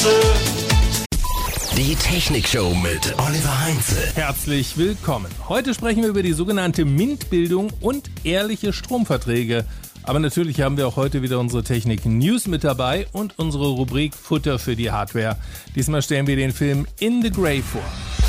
Heinze. Die Technikshow mit Oliver Heinze. Herzlich willkommen. Heute sprechen wir über die sogenannte MINT-Bildung und ehrliche Stromverträge. Aber natürlich haben wir auch heute wieder unsere Technik-News mit dabei und unsere Rubrik Futter für die Hardware. Diesmal stellen wir den Film In the Grey vor.